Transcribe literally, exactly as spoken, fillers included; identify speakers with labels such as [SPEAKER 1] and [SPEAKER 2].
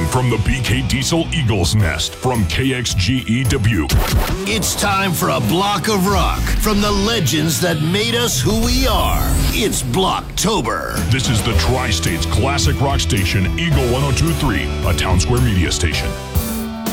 [SPEAKER 1] from the B K Diesel Eagles Nest from K X G E Dubuque.
[SPEAKER 2] It's time for a block of rock from the legends that made us who we are. It's Blocktober.
[SPEAKER 1] This is the Tri-State's classic rock station, Eagle one oh two point three, a Town Square media station.